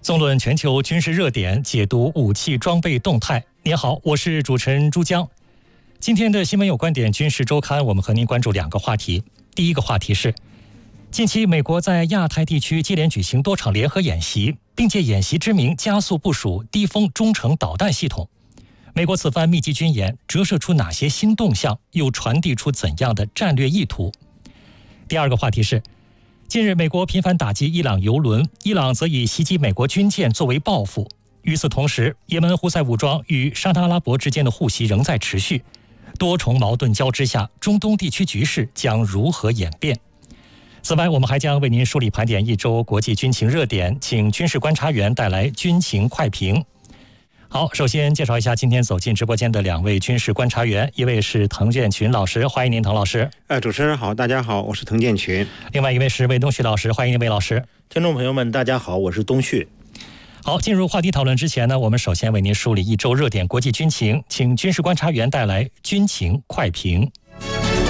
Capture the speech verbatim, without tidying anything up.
纵论全球军事热点，解读武器装备动态。您好，我是主持人朱江。今天的新闻有观点军事周刊，我们和您关注两个话题。第一个话题是，近期美国在亚太地区接连举行多场联合演习，并借演习之名加速部署低风中程导弹系统。美国此番密集军演折射出哪些新动向，又传递出怎样的战略意图？第二个话题是，近日美国频繁打击伊朗油轮，伊朗则以袭击美国军舰作为报复。与此同时，也门胡塞武装与沙特阿拉伯之间的互袭仍在持续，多重矛盾交织下，中东地区局势将如何演变？此外，我们还将为您梳理盘点一周国际军情热点，请军事观察员带来军情快评。好，首先介绍一下今天走进直播间的两位军事观察员，一位是滕建群老师，欢迎您，滕老师。 呃，主持人好，大家好，我是滕建群。 另外一位是魏东旭老师，欢迎您，魏老师。 听众朋友们，大家好，我是东旭。 好，进入话题讨论之前呢，我们首先为您梳理一周热点国际军情，请军事观察员带来军情快评。